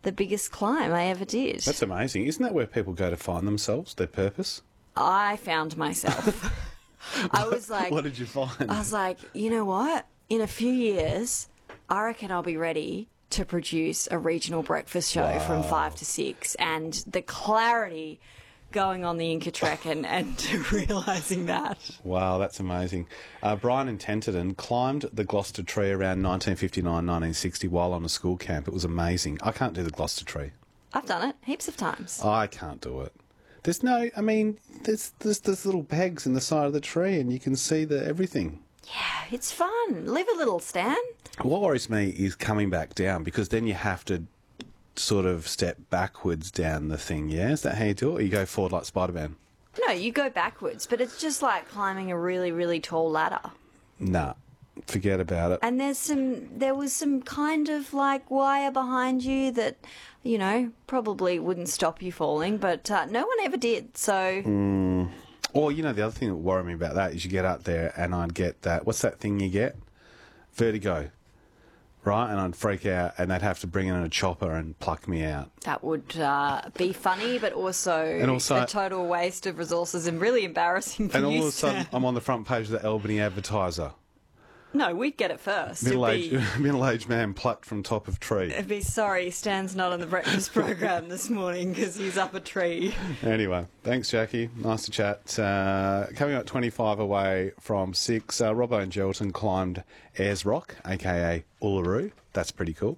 the biggest climb I ever did. That's amazing. Isn't that where people go to find themselves, their purpose? I found myself. I was like... What did you find? I was like, you know what? In a few years, I reckon I'll be ready to produce a regional breakfast show from 5 to 6. And the clarity going on the Inca Trek and realising that. Wow, that's amazing. Brian in Tenterden climbed the Gloucester Tree around 1959, 1960 while on a school camp. It was amazing. I can't do the Gloucester Tree. I've done it heaps of times. I can't do it. There's there's little pegs in the side of the tree and you can see everything. Yeah, it's fun. Live a little, Stan. What worries me is coming back down, because then you have to sort of step backwards down the thing, yeah? Is that how you do it? Or you go forward like Spider-Man? No, you go backwards, but it's just like climbing a really, really tall ladder. Nah, forget about it. And there was some kind of like wire behind you that, you know, probably wouldn't stop you falling, but no one ever did, so... Or, you know, the other thing that worried me about that is you get up there and I'd get that... What's that thing you get? Vertigo. Right? And I'd freak out and they'd have to bring in a chopper and pluck me out. That would be funny, but also a total waste of resources and really embarrassing for you, And all of a sudden, I'm on the front page of the Albany Advertiser. No, we'd get it first. Middle-aged man plucked from top of tree. It'd be sorry, Stan's not on the breakfast program this morning because he's up a tree. Anyway, thanks, Jackie. Nice to chat. Coming up 25 away from 6, Robbo and Gelton climbed Ayers Rock, a.k.a. Uluru. That's pretty cool.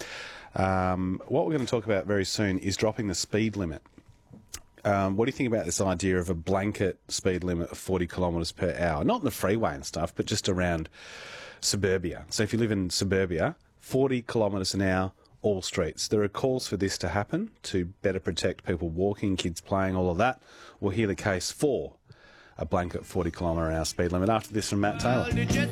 What we're going to talk about very soon is dropping the speed limit. What do you think about this idea of a blanket speed limit of 40 kilometres per hour? Not in the freeway and stuff, but just around suburbia. So if you live in suburbia, 40 kilometres an hour, all streets. There are calls for this to happen to better protect people walking, kids playing, all of that. We'll hear the case for a blanket 40 kilometre an hour speed limit after this from Matt Taylor.